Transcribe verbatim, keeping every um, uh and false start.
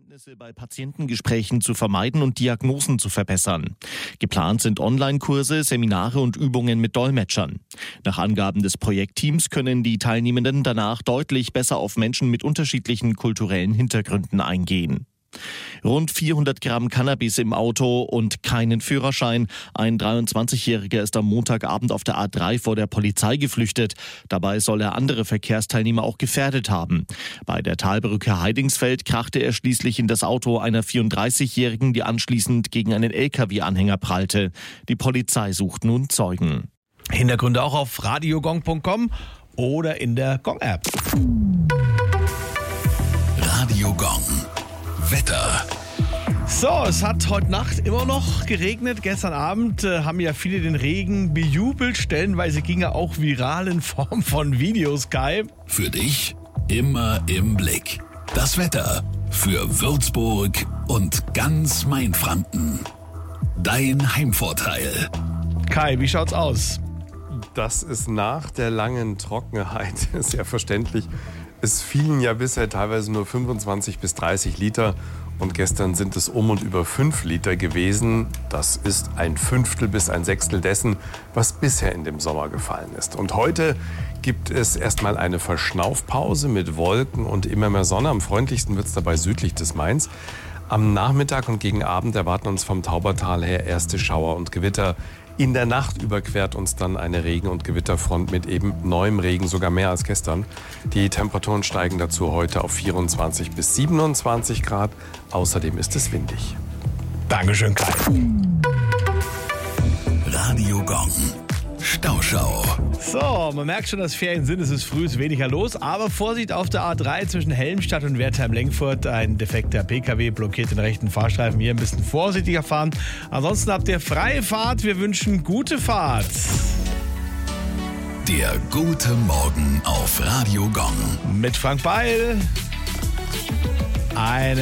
Missverständnisse bei Patientengesprächen zu vermeiden und Diagnosen zu verbessern. Geplant sind Online-Kurse, Seminare und Übungen mit Dolmetschern. Nach Angaben des Projektteams können die Teilnehmenden danach deutlich besser auf Menschen mit unterschiedlichen kulturellen Hintergründen eingehen. Rund vierhundert Gramm Cannabis im Auto und keinen Führerschein. Ein dreiundzwanzigjähriger ist am Montagabend auf der A drei vor der Polizei geflüchtet. Dabei soll er andere Verkehrsteilnehmer auch gefährdet haben. Bei der Talbrücke Heidingsfeld krachte er schließlich in das Auto einer vierunddreißigjährigen, die anschließend gegen einen L K W-Anhänger prallte. Die Polizei sucht nun Zeugen. Hintergründe auch auf radiogong punkt com oder in der Gong-App. Radio Gong. Wetter. So, es hat heute Nacht immer noch geregnet. Gestern Abend äh, haben ja viele den Regen bejubelt. Stellenweise ging er auch viral in Form von Videos, Kai. Für dich immer im Blick. Das Wetter für Würzburg und ganz Mainfranken. Dein Heimvorteil. Kai, wie schaut's aus? Das ist nach der langen Trockenheit sehr verständlich. Es fielen ja bisher teilweise nur fünfundzwanzig bis dreißig Liter und gestern sind es um und über fünf Liter gewesen. Das ist ein Fünftel bis ein Sechstel dessen, was bisher in dem Sommer gefallen ist. Und heute gibt es erstmal eine Verschnaufpause mit Wolken und immer mehr Sonne. Am freundlichsten wird es dabei südlich des Mains. Am Nachmittag und gegen Abend erwarten uns vom Taubertal her erste Schauer und Gewitter. In der Nacht überquert uns dann eine Regen- und Gewitterfront mit eben neuem Regen, sogar mehr als gestern. Die Temperaturen steigen dazu heute auf vierundzwanzig bis siebenundzwanzig Grad. Außerdem ist es windig. Dankeschön, Kai. Radio Gong. Stauschau. So, man merkt schon, dass Ferien sind. Es ist früh, es ist weniger los. Aber Vorsicht auf der A drei zwischen Helmstadt und Wertheim-Lengfurt. Ein defekter P K W blockiert den rechten Fahrstreifen. Hier ein bisschen vorsichtiger fahren. Ansonsten habt ihr freie Fahrt. Wir wünschen gute Fahrt. Der gute Morgen auf Radio Gong. Mit Frank Beil. Eine